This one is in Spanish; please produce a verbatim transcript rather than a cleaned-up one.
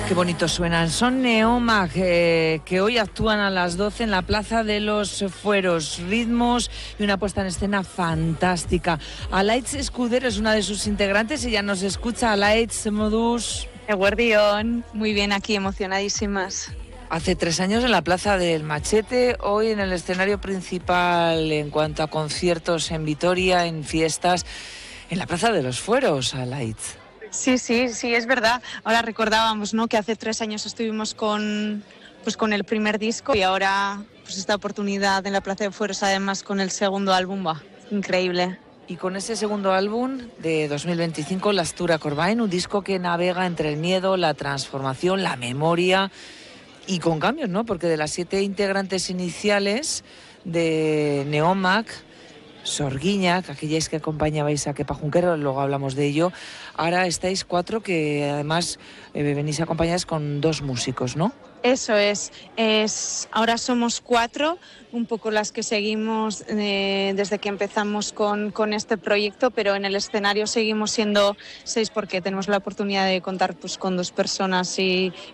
Qué bonito suenan. Son Neomag, eh, que hoy actúan a las doce en la Plaza de los Fueros. Ritmos y una puesta en escena fantástica. Alaitz Escudero es una de sus integrantes y ya nos escucha. Alaitz, modus. Eguerdión, muy bien aquí, emocionadísimas. Hace tres años en la Plaza del Machete, hoy en el escenario principal en cuanto a conciertos en Vitoria, en fiestas, en la Plaza de los Fueros, Alaitz. Sí, sí, sí, es verdad. Ahora recordábamos, ¿no?, que hace tres años estuvimos con, pues, con el primer disco y ahora pues esta oportunidad en la Plaza de Fueros, además con el segundo álbum, va, increíble. Y con ese segundo álbum de dos mil veinticinco, L'Astura Corbain, un disco que navega entre el miedo, la transformación, la memoria y con cambios, ¿no? Porque de las siete integrantes iniciales de Neomag, Sorguiñac, aquellas que acompañabais a Kepa Junquera, luego hablamos de ello. Ahora estáis cuatro que además eh, venís acompañadas con dos músicos, ¿no? Eso es, es, ahora somos cuatro, un poco las que seguimos eh, desde que empezamos con, con este proyecto, pero en el escenario seguimos siendo seis porque tenemos la oportunidad de contar pues, con dos personas y,